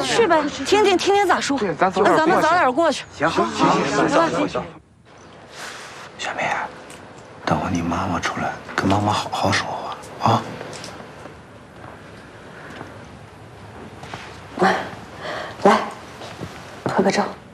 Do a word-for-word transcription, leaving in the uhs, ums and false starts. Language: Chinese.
去呗，听听听听咋说。 对，咱早那点过去。 咱们早点过去。 行行行行行。 小米，等会你妈妈出来，跟妈妈好好说话啊。 来，来，拍个照。